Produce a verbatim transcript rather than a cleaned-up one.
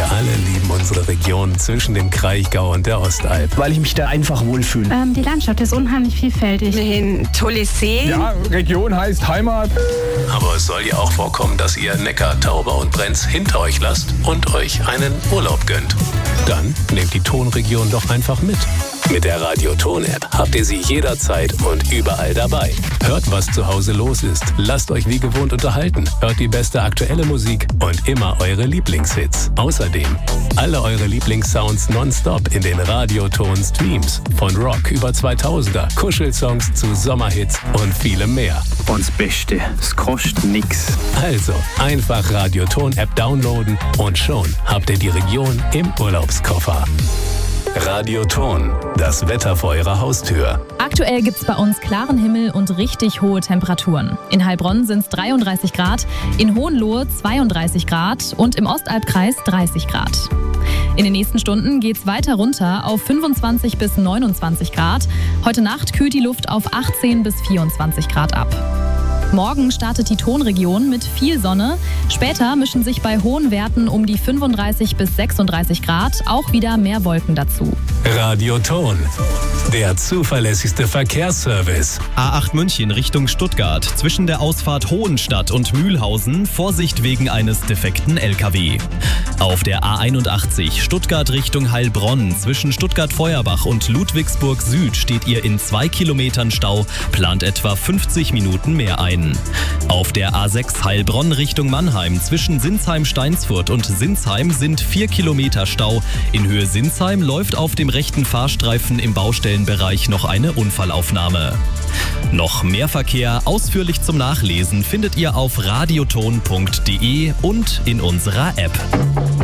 Wir alle lieben unsere Region zwischen dem Kraichgau und der Ostalb. Weil ich mich da einfach wohlfühle. Ähm, die Landschaft ist unheimlich vielfältig. Ein tolles See. Ja, Region heißt Heimat. Aber es soll ja auch vorkommen, dass ihr Neckar, Tauber und Brenz hinter euch lasst und euch einen Urlaub gönnt. Dann nehmt die Tonregion doch einfach mit. Mit der Radio-Ton-App habt ihr sie jederzeit und überall dabei. Hört, was zu Hause los ist. Lasst euch wie gewohnt unterhalten. Hört die beste aktuelle Musik und immer eure Lieblingshits. Außerdem alle eure Lieblingssounds nonstop in den Radio-Ton-Streams. Von Rock über zweitausender, Kuschelsongs zu Sommerhits und vielem mehr. Und das Beste, es kostet nix. Also einfach Radio-Ton-App downloaden und schon habt ihr die Region im Urlaubskoffer. Radio-Ton, das Wetter vor eurer Haustür. Aktuell gibt's bei uns klaren Himmel und richtig hohe Temperaturen. In Heilbronn sind's dreiunddreißig Grad, in Hohenlohe zweiunddreißig Grad und im Ostalbkreis dreißig Grad. In den nächsten Stunden geht's weiter runter auf fünfundzwanzig bis neunundzwanzig Grad. Heute Nacht kühlt die Luft auf achtzehn bis vierundzwanzig Grad ab. Morgen startet die Tonregion mit viel Sonne. Später mischen sich bei hohen Werten um die fünfunddreißig bis sechsunddreißig Grad auch wieder mehr Wolken dazu. Radio-Ton, der zuverlässigste Verkehrsservice. A acht München Richtung Stuttgart. Zwischen der Ausfahrt Hohenstadt und Mühlhausen Vorsicht wegen eines defekten L K W. Auf der A einundachtzig Stuttgart Richtung Heilbronn. Zwischen Stuttgart-Feuerbach und Ludwigsburg Süd steht ihr in zwei Kilometern Stau. Plant etwa fünfzig Minuten mehr ein. Auf der A sechs Heilbronn Richtung Mannheim zwischen Sinsheim-Steinsfurt und Sinsheim sind vier Kilometer Stau. In Höhe Sinsheim läuft auf dem rechten Fahrstreifen im Baustellenbereich noch eine Unfallaufnahme. Noch mehr Verkehr ausführlich zum Nachlesen findet ihr auf radioton punkt de und in unserer App.